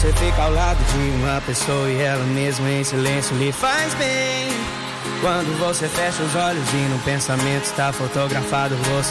você fica ao lado de uma pessoa e ela mesmo em silêncio lhe faz bem. Quando você fecha os olhos e no pensamento está fotografado você